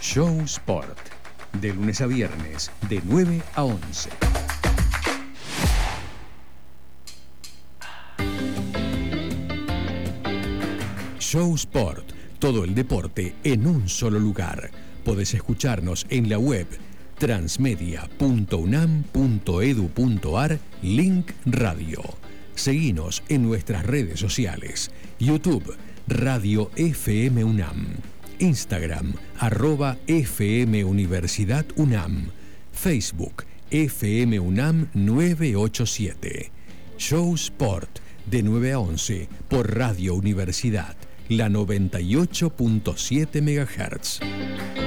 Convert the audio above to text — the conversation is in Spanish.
Show Sport, de lunes a viernes, de 9 a 11. Show Sport, todo el deporte en un solo lugar. Podés escucharnos en la web transmedia.unam.edu.ar, link radio. Seguinos en nuestras redes sociales. YouTube, Radio FM UNAM. Instagram, @FM Universidad UNAM. Facebook, FM UNAM 987. Show Sport, de 9 a 11, por Radio Universidad, la 98.7 MHz.